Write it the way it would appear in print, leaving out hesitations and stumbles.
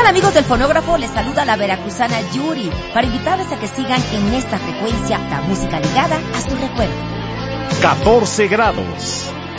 tal, amigos del fonógrafo? Les saluda la veracruzana Yuri para invitarles a que sigan en esta frecuencia la música ligada a su recuerdo. 14 grados.